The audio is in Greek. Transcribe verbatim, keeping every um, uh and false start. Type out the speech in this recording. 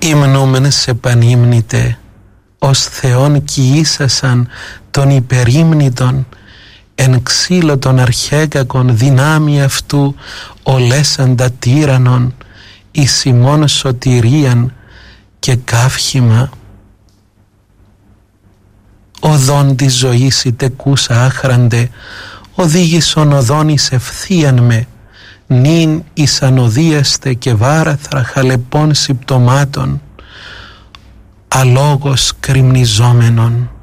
υμνούμεν σε πανύμνητε, ως Θεόν κοιήσασαν των υπερύμνητων, εν ξύλο των αρχαίγακων δυνάμει αυτού ολέσαντα τύραννον, εις ημών σωτηρίαν και καύχημα. Οδόν της ζωής η τεκούσα άχραντε, οδήγησον οδόν εις ευθείαν με, νυν εις ανοδίαστε και βάραθρα χαλεπών συμπτωμάτων, αλόγως κρυμνιζόμενον.